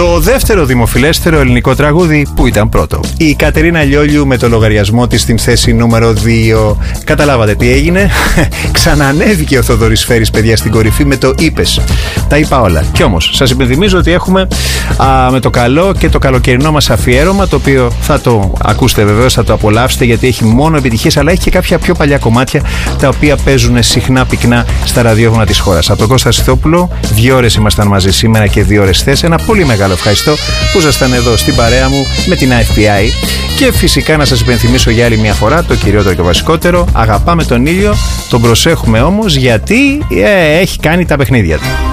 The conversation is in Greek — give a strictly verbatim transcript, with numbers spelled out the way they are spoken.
Το δεύτερο δημοφιλέστερο ελληνικό τραγούδι που ήταν πρώτο. Η Κατερίνα Λιόλιου με το λογαριασμό της στην θέση νούμερο δύο. Καταλάβατε τι έγινε? Ξανανέβηκε ο Θοδωρής Φέρης, παιδιά, στην κορυφή με το «Είπες». Τα είπα όλα. Κι όμως, σας υπενθυμίζω ότι έχουμε α, με το καλό και το καλοκαιρινό μας αφιέρωμα, το οποίο θα το ακούσετε βεβαίως, θα το απολαύσετε, γιατί έχει μόνο επιτυχίες, αλλά έχει και κάποια πιο παλιά κομμάτια τα οποία παίζουν συχνά πυκνά στα ραδιόφωνα της χώρας. Από τον Κώστα Σιθόπουλο, δύο ώρες ήμασταν μαζί σήμερα και δύο ώρες χθες. Ένα πολύ μεγάλο ευχαριστώ που ήσασταν εδώ στην παρέα μου με την Εφ Πι Άι. Και φυσικά να σας υπενθυμίσω για άλλη μια φορά το κυριότερο και βασικότερο: αγαπάμε τον ήλιο, τον προσέχουμε όμως, γιατί ε, έχει κάνει τα παιχνίδια του.